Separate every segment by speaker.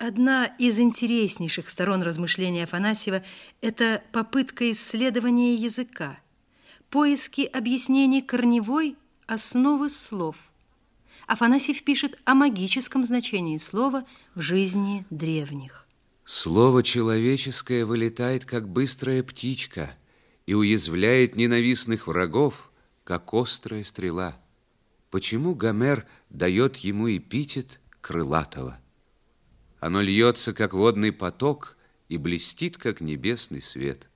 Speaker 1: Одна из интереснейших сторон размышления Афанасьева – это попытка исследования языка, поиски объяснений корневой основы слов. Афанасьев пишет о магическом значении слова в жизни древних.
Speaker 2: Слово человеческое вылетает, как быстрая птичка, и уязвляет ненавистных врагов, как острая стрела. Почему Гомер дает ему эпитет крылатого? Оно льется, как водный поток, и блестит, как небесный свет.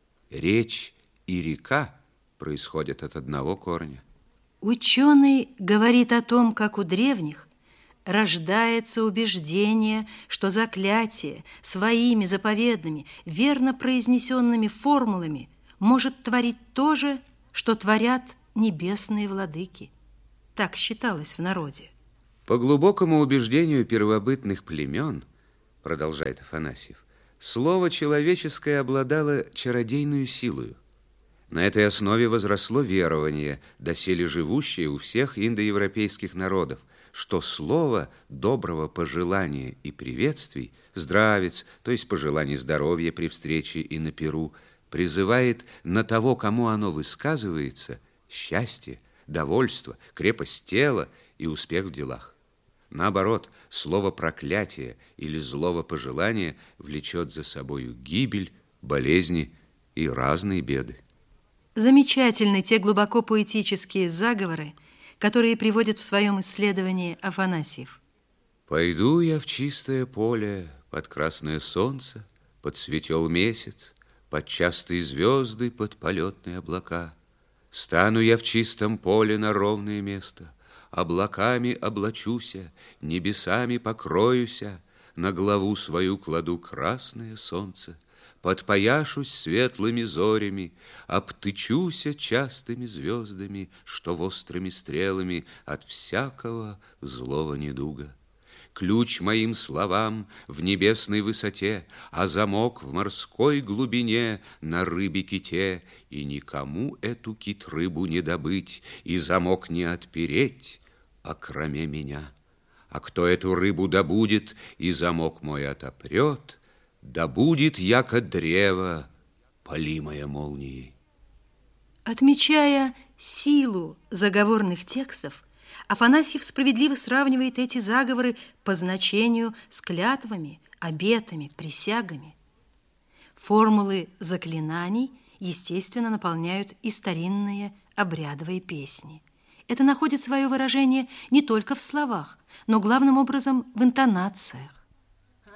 Speaker 2: Речь и река происходят от одного корня.
Speaker 1: Ученый говорит о том, как у древних рождается убеждение, что заклятие своими заповедными, верно произнесенными формулами может творить то же, что творят небесные владыки. Так считалось в народе.
Speaker 2: По глубокому убеждению первобытных племен, продолжает Афанасьев, слово человеческое обладало чародейную силою. На этой основе возросло верование, доселе живущее у всех индоевропейских народов, что слово доброго пожелания и приветствий, здравец, то есть пожелание здоровья при встрече и на пиру, призывает на того, кому оно высказывается, счастье, довольство, крепость тела и успех в делах. Наоборот, слово проклятия или злого пожелания влечет за собою гибель, болезни и разные беды.
Speaker 1: Замечательны те глубоко поэтические заговоры, которые приводит в своем исследовании Афанасьев.
Speaker 2: «Пойду я в чистое поле, под красное солнце, под светел месяц, под частые звезды, под полетные облака. Стану я в чистом поле на ровное место, облаками облачуся, небесами покроюся, на главу свою кладу красное солнце, подпояшусь светлыми зорями, обтычуся частыми звездами, что острыми стрелами от всякого злого недуга. Ключ моим словам в небесной высоте, а замок в морской глубине на рыбе-ките, и никому эту кит-рыбу не добыть, и замок не отпереть, окроме меня. А кто эту рыбу добудет, и замок мой отопрет, да будет яко древо, полимое молнией».
Speaker 1: Отмечая силу заговорных текстов, Афанасьев справедливо сравнивает эти заговоры по значению с клятвами, обетами, присягами. Формулы заклинаний, естественно, наполняют и старинные обрядовые песни. Это находит свое выражение не только в словах, но главным образом в интонациях.